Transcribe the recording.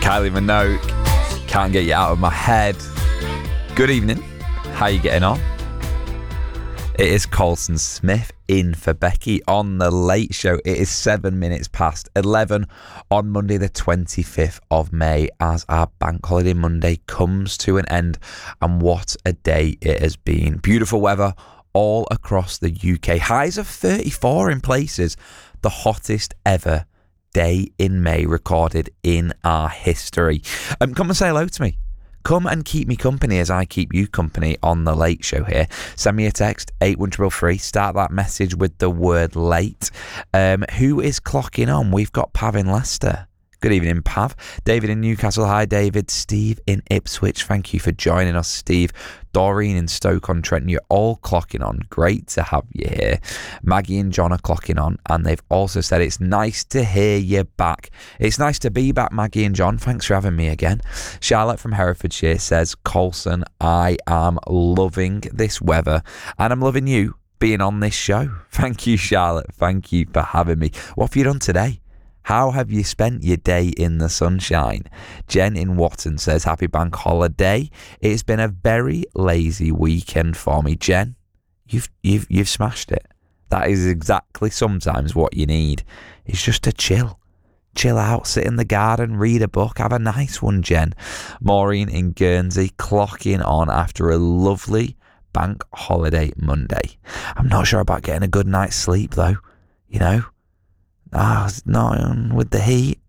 Kylie Minogue, Can't Get You Out of My Head. Good evening. How are you getting on? It is Colson Smith in for Becky on The Late Show. It is 7 minutes past 11 on Monday the 25th of May as our Bank Holiday Monday comes to an end. And what a day it has been. Beautiful weather all across the UK. Highs of 34 in places. The hottest ever day in May recorded in our history. Come and say hello to me. Come and keep me company as I keep you company on The Late Show here. Send me a text, 81333. Start that message with the word late. Who is clocking on? We've got Pav in Leicester. Good evening, Pav. David in Newcastle. Hi, David. Steve in Ipswich. Thank you for joining us, Steve. Doreen in Stoke-on-Trent. You're all clocking on. Great to have you here. Maggie and John are clocking on, and they've also said it's nice to hear you back. It's nice to be back, Maggie and John. Thanks for having me again. Charlotte from Herefordshire says, Colson, I am loving this weather, and I'm loving you being on this show. Thank you, Charlotte. Thank you for having me. What have you done today? How have you spent your day in the sunshine? Jen in Watton says, happy bank holiday. It's been a very lazy weekend for me. Jen, you've smashed it. That is exactly sometimes what you need. It's just to chill. Chill out, sit in the garden, read a book. Have a nice one, Jen. Maureen in Guernsey clocking on after a lovely bank holiday Monday. I'm not sure about getting a good night's sleep though, you know. Not with the heat.